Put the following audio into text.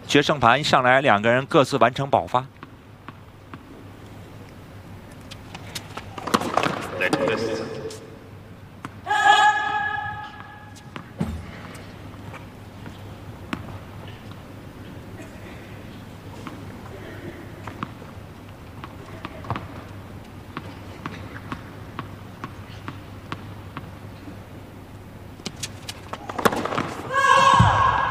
决胜盘上来，两个人各自完成爆发。 Let us